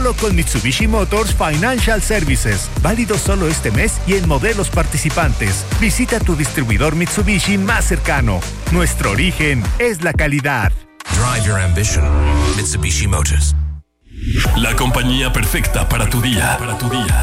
solo con Mitsubishi Motors Financial Services. Válido solo este mes y en modelos participantes. Visita tu distribuidor Mitsubishi más cercano. Nuestro origen es la calidad. Drive your ambition. Mitsubishi Motors. La compañía perfecta para tu día.